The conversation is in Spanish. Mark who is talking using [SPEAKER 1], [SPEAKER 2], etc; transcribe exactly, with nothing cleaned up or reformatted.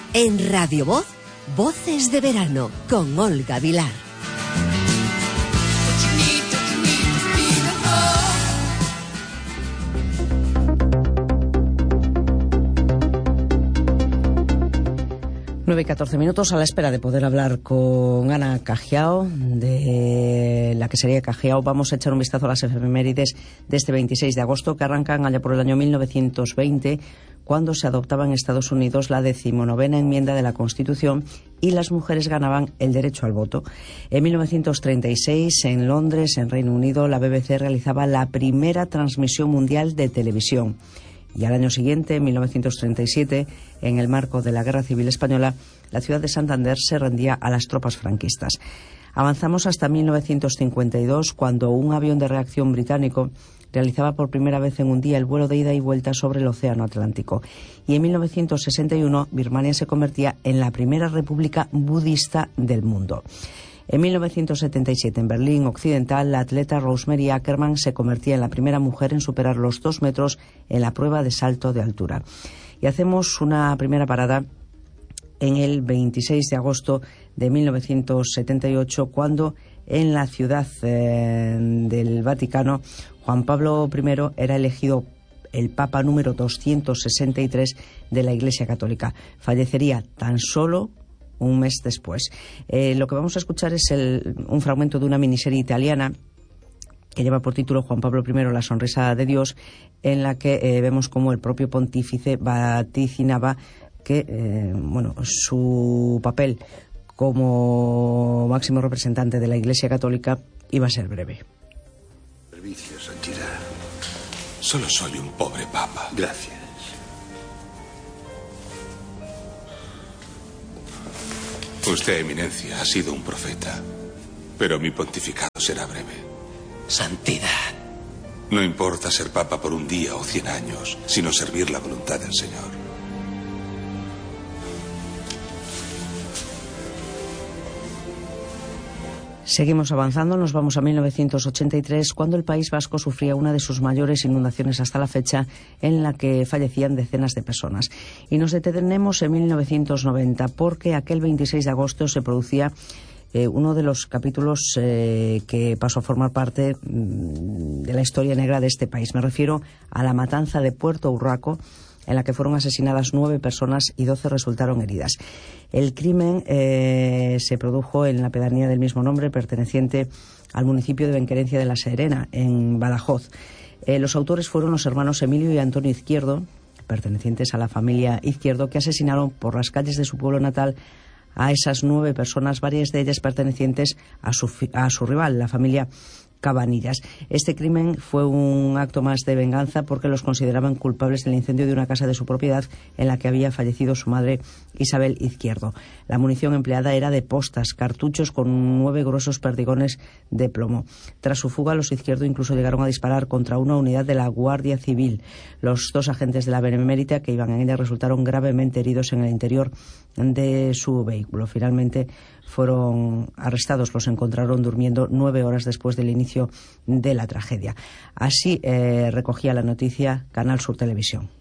[SPEAKER 1] En Radio Voz, Voces de Verano, con Olga Vilar.
[SPEAKER 2] nueve y catorce minutos, a la espera de poder hablar con Ana Cajiao, de la que sería Cajiao. Vamos a echar un vistazo a las efemérides de este veintiséis de agosto, que arrancan allá por el año mil novecientos veinte, cuando se adoptaba en Estados Unidos la decimonovena enmienda de la Constitución y las mujeres ganaban el derecho al voto. En mil novecientos treinta y seis, en Londres, en Reino Unido, la B B C realizaba la primera transmisión mundial de televisión. Y al año siguiente, en mil novecientos treinta y siete, en el marco de la Guerra Civil Española, la ciudad de Santander se rendía a las tropas franquistas. Avanzamos hasta mil novecientos cincuenta y dos, cuando un avión de reacción británico realizaba por primera vez en un día el vuelo de ida y vuelta sobre el Océano Atlántico. Y en mil novecientos sesenta y uno, Birmania se convertía en la primera república budista del mundo. En mil novecientos setenta y siete, en Berlín Occidental, la atleta Rosemary Ackerman se convertía en la primera mujer en superar los dos metros en la prueba de salto de altura. Y hacemos una primera parada en el veintiséis de agosto de mil novecientos setenta y ocho, cuando en la ciudad eh, del Vaticano, Juan Pablo primero era elegido el Papa número doscientos sesenta y tres de la Iglesia Católica. Fallecería tan solo un mes después. Eh, lo que vamos a escuchar es el, un fragmento de una miniserie italiana que lleva por título Juan Pablo primero, la sonrisa de Dios, en la que eh, vemos cómo el propio pontífice vaticinaba que eh, bueno, su papel como máximo representante de la Iglesia Católica iba a ser breve.
[SPEAKER 3] Servicio, santidad. Solo soy un pobre papa. Gracias. Usted, eminencia, ha sido un profeta, pero mi pontificado será breve.
[SPEAKER 4] Santidad.
[SPEAKER 3] No importa ser papa por un día o cien años, sino servir la voluntad del Señor.
[SPEAKER 2] Seguimos avanzando, nos vamos a mil novecientos ochenta y tres, cuando el País Vasco sufría una de sus mayores inundaciones hasta la fecha, en la que fallecían decenas de personas. Y nos detenemos en mil novecientos noventa, porque aquel veintiséis de agosto se producía eh, uno de los capítulos eh, que pasó a formar parte mmm, de la historia negra de este país. Me refiero a la matanza de Puerto Urraco, en la que fueron asesinadas nueve personas y doce resultaron heridas. El crimen eh, se produjo en la pedanía del mismo nombre, perteneciente al municipio de Benquerencia de la Serena, en Badajoz. Eh, los autores fueron los hermanos Emilio y Antonio Izquierdo, pertenecientes a la familia Izquierdo, que asesinaron por las calles de su pueblo natal a esas nueve personas, varias de ellas pertenecientes a su, a su rival, la familia Cabanillas. Este crimen fue un acto más de venganza, porque los consideraban culpables del incendio de una casa de su propiedad en la que había fallecido su madre, Isabel Izquierdo. La munición empleada era de postas, cartuchos con nueve gruesos perdigones de plomo. Tras su fuga, los Izquierdo incluso llegaron a disparar contra una unidad de la Guardia Civil. Los dos agentes de la Benemérita que iban en ella resultaron gravemente heridos en el interior de su vehículo. Finalmente fueron arrestados, los encontraron durmiendo nueve horas después del inicio de la tragedia. Así eh, recogía la noticia Canal Sur Televisión.